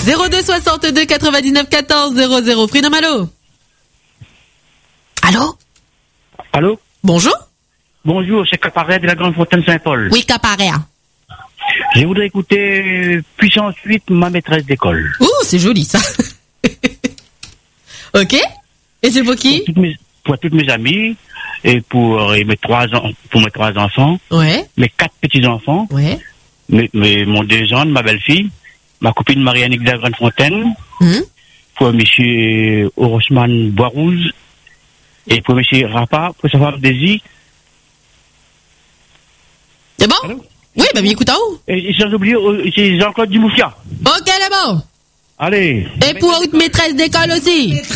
02 62 99 14 00. Freedom, allô? Allô? Allô? Bonjour? Bonjour, c'est Caparet de la Grande Fontaine Saint-Paul. Oui, Caparet. Je voudrais écouter Puissance 8, ma maîtresse d'école. Ouh, c'est joli, ça. Ok? Et c'est pour qui? Pour toutes mes amis et pour mes trois enfants. Ouais. Mes 4 petits-enfants. Ouais. Mon 2 ans, ma belle-fille. Ma copine Marie-Annick de la Grande Fontaine. Pour monsieur Orosman Boirouge. Et pour monsieur Rapa, pour sa femme Daisy. C'est bon? Allô? Oui, ben, écoute, où? Et sans oublier, c'est Jean-Claude Dumoufia. Ok, c'est bon. Allez. Et pour une maîtresse d'école aussi.